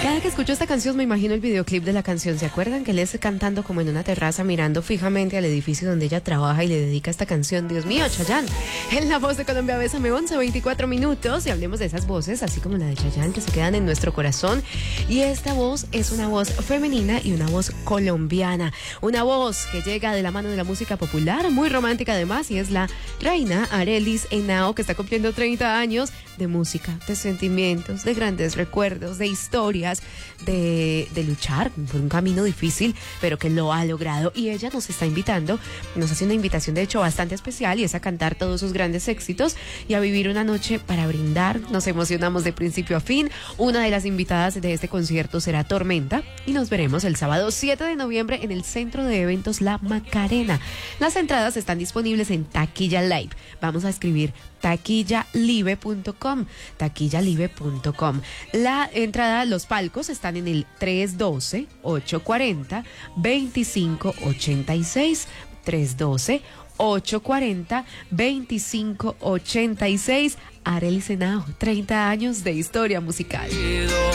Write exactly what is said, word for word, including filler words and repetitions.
Cada que escucho esta canción me imagino el videoclip de la canción. ¿Se acuerdan que él es cantando como en una terraza mirando fijamente al edificio donde ella trabaja y le dedica esta canción? Dios mío, Chayanne. En la voz de Colombia, bésame, once, veinticuatro minutos. Y hablemos de esas voces, así como la de Chayanne, que se quedan en nuestro corazón. Y esta voz es una voz femenina y una voz colombiana. Una voz que llega de la mano de la música popular, muy romántica además, y es la reina Arelis Henao, que está cumpliendo treinta años de música, de sentimientos, de grandes recuerdos, de historias, de, de luchar por un camino difícil, pero que lo ha logrado. Y ella nos está invitando, nos hace una invitación de hecho bastante especial, y es a cantar todos sus grandes éxitos y a vivir una noche para brindar. Nos emocionamos de principio a fin. Una de las invitadas de este concierto será Tormenta, y nos veremos el sábado siete de noviembre en el Centro de Eventos La Macarena. Las entradas están disponibles en Taquilla Live. Vamos a escribir taquilla live punto com, taquilla live punto com. La entrada, los palcos están en el tres uno dos, ocho cuatro cero, dos cinco ocho seis, tres uno dos, ocho cuatro cero, dos cinco ocho seis. Arelis Henao, treinta años de historia musical.